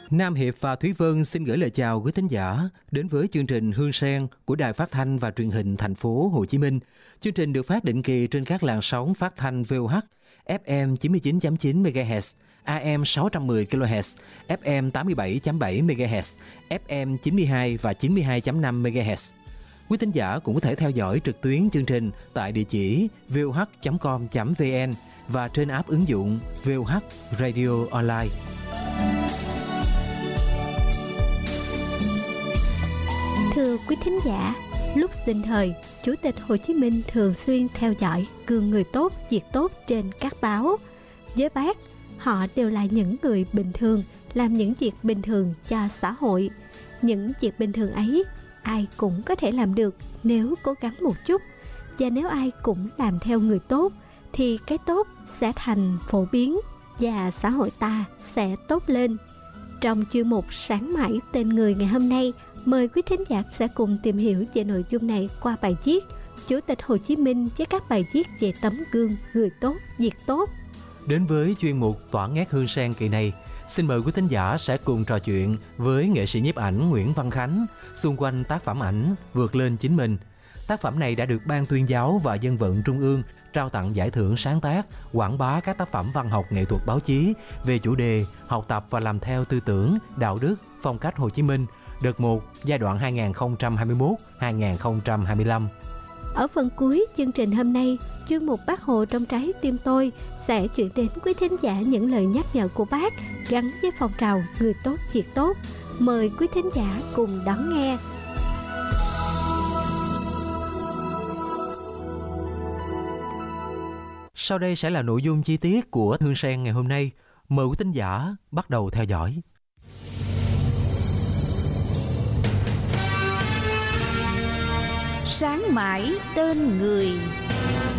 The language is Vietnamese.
Nam Hiệp và Thúy Vân xin gửi lời chào quý thính giả đến với chương trình Hương Sen của Đài Phát thanh và Truyền hình Thành phố Hồ Chí Minh. Chương trình được phát định kỳ trên các làn sóng phát thanh VOH, FM 99.9 MHz, AM 610 kHz, FM 87.7 MHz, FM 92 và 92.5 MHz. Quý thính giả cũng có thể theo dõi trực tuyến chương trình tại địa chỉ voh.com.vn và trên app ứng dụng VOH Radio Online. Thưa quý thính giả, lúc sinh thời, Chủ tịch Hồ Chí Minh thường xuyên theo dõi gương người tốt, việc tốt trên các báo. Với Bác, họ đều là những người bình thường, làm những việc bình thường cho xã hội. Những việc bình thường ấy, ai cũng có thể làm được nếu cố gắng một chút. Và nếu ai cũng làm theo người tốt, thì cái tốt sẽ thành phổ biến và xã hội ta sẽ tốt lên. Trong chuyên mục Sáng mãi tên người ngày hôm nay, mời quý thính giả sẽ cùng tìm hiểu về nội dung này qua bài viết Chủ tịch Hồ Chí Minh với các bài viết về tấm gương người tốt, việc tốt. Đến với chuyên mục Tỏa Ngát Hương Sen kỳ này, xin mời quý thính giả sẽ cùng trò chuyện với nghệ sĩ nhiếp ảnh Nguyễn Văn Khánh xung quanh tác phẩm ảnh Vượt lên chính mình. Tác phẩm này đã được Ban Tuyên giáo và Dân vận Trung ương trao tặng giải thưởng sáng tác, quảng bá các tác phẩm văn học nghệ thuật báo chí về chủ đề học tập và làm theo tư tưởng, đạo đức, phong cách Hồ Chí Minh, đợt 1, giai đoạn 2021-2025. Ở phần cuối chương trình hôm nay, chuyên mục Bác Hồ trong trái tim tôi sẽ chuyển đến quý thính giả những lời nhắc nhở của Bác gắn với phong trào người tốt, việc tốt. Mời quý thính giả cùng đón nghe. Sau đây sẽ là nội dung chi tiết của Hương Sen ngày hôm nay. Mời quý thính giả bắt đầu theo dõi. Sáng mãi tên người.